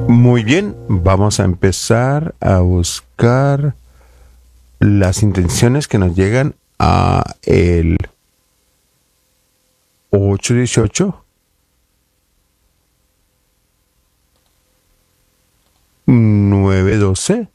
Muy bien, vamos a empezar a buscar las intenciones que nos llegan a el 818 912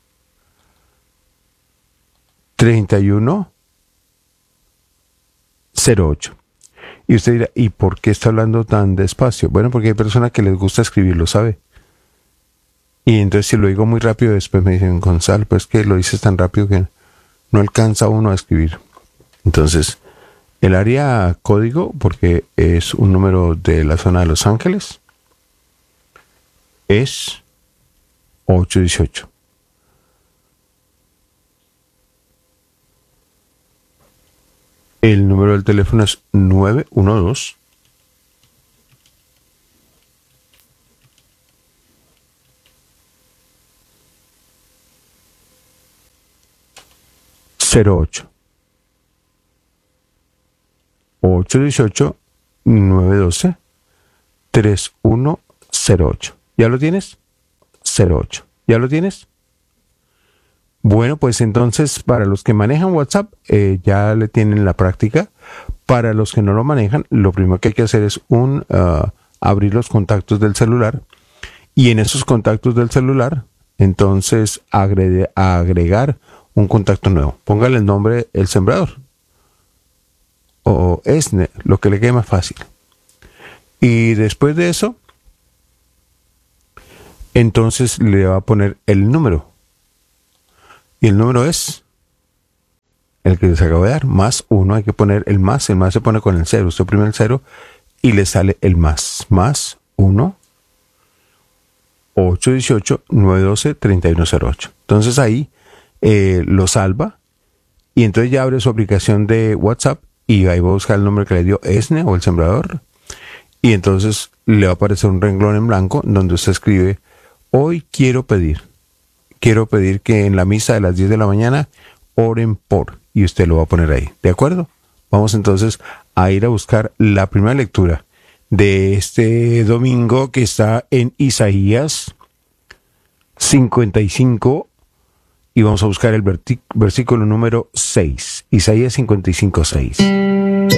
3108. Y usted dirá, ¿y por qué está hablando tan despacio? Bueno, porque hay personas que les gusta escribirlo, ¿sabe? Y entonces si lo digo muy rápido, después me dicen, Gonzalo, pues que lo dices tan rápido que no alcanza uno a escribir. Entonces, el área código, porque es un número de la zona de Los Ángeles, es 818. El número del teléfono es 912 08 818 912 3108. ¿Ya lo tienes? 08. ¿Ya lo tienes? Bueno, pues entonces para los que manejan WhatsApp ya le tienen la práctica. Para los que no lo manejan, lo primero que hay que hacer es abrir los contactos del celular y en esos contactos del celular entonces agregar un contacto nuevo. Póngale el nombre El Sembrador o Esne, lo que le quede más fácil. Y después de eso, entonces le va a poner el número. Y el número es el que les acabo de dar, más uno. Hay que poner el más se pone con el cero. Usted oprime el cero y le sale el más 1 818 912 3108. Entonces ahí lo salva y entonces ya abre su aplicación de WhatsApp y ahí va a buscar el nombre que le dio Esne o El Sembrador y entonces le va a aparecer un renglón en blanco donde usted escribe: hoy quiero pedir que en la misa de las 10 de la mañana oren por, y usted lo va a poner ahí, ¿de acuerdo? Vamos entonces a ir a buscar la primera lectura de este domingo, que está en Isaías 55, y vamos a buscar el versículo número 6, Isaías 55:6.